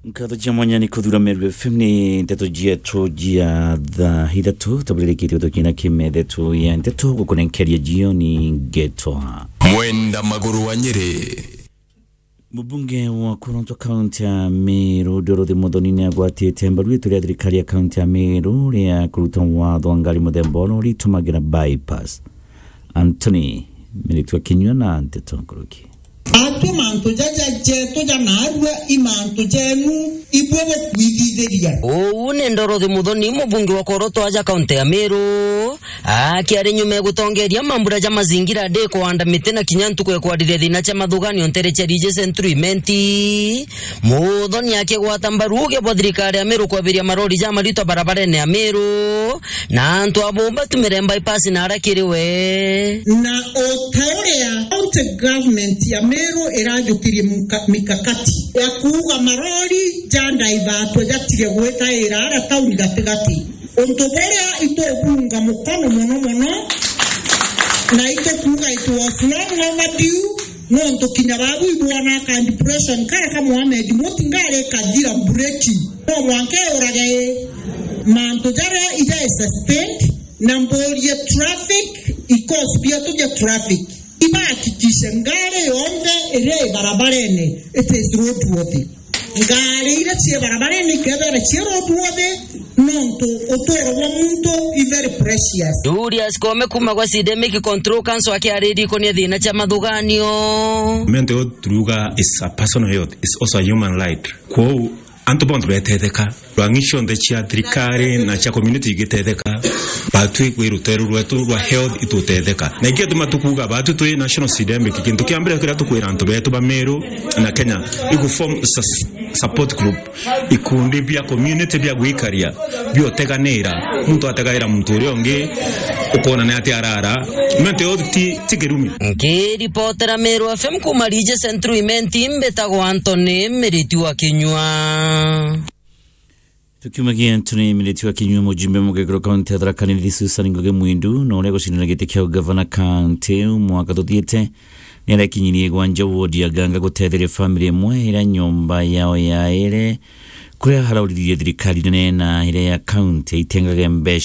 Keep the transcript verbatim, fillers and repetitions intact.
Nkatho chia mwanya ni kuthura Meru F M ni nteto jia to jia tha hithatu tabulele kiti utokina kime nteto ya nteto kukonenkeria jio ni Getoa Mwenda Maguru wa Nyeri. Mbunge wa Kuronto County ya Meru Dorothy Muthoni agwatite mbaru itu ria thirikari ya County ya Meru ria kuruta watho ngari muthembono ritumagira bypass. Anthony Militua Kinyua na nteto nkuruki. Atu manto jaja jeto janarwa imanto jenu ibwebo kwithitheria. O ne Dorothy Muthoni mubunge wa Kuronto aja County ya Meru akiari nyume gutongeria mambura ja mazingira de kuanda mite na kinyantu kwe kwadire thina cha mathugani ontere cha rije centrimenti Muthoni akigwata mbaruge bothirikari ya Meru kwabiria marori ja marito barabara-ini ya Meru na antu abomba tumire bypass na arakiriwe na otaoria county government ya Meru irajukirie mikakati ya kuuga marori janda ivatwe jatire gweta irara tauni gatigati ontoberea ito bunga mukono mono mono na ito kuuga it was long overdue no nto kinyababu ibwana ka depression kare ka Mohamed mutingare kadira breki no mwanke oragaye manto jara ida suspend namborie traffic because pia tuje traffic ibakikishe ngare yonde ere barabarene it is roadworthy ngare ira tie barabarene kebere tie roadworthy nonto otoro wa muntu is very precious. Julius Kome kuma kwa Sidemic Control Council akiaridi konia thina cha mathuganio. Mental health truga is a personal health, is also a human right. Kwa anto bonto betetheka rwangisho nde chia trikari na cha community gitetheka batwe kwirutero rwetu rwa health itutetheka na igihe tumatukuga batu twi national sidemic kintu kiambira kira tukwira anto betu ba Meru na Kenya igu form support group ikundi bia community bia gwikaria bioteganira muntu ategaira muntu rionge ukona na ati arara mente oti tigerumi Ngiri reporter Meru F M kuma rije centro imenti mbetago Anthony Militua Kinyua. Tukiumagia Anthony Militua Kinyua mujimbe mugegero county Tharaka Nithi Susan Ngugi Mwindu na uria gucinira giti kia governor county mwaka tuthiete ni arakinyirie gwanja wodi ya Ganga gutetheria family imwe ira nyumba yao ya ere kuria harauririe thirikari nene na ire ya county itengaga mbeca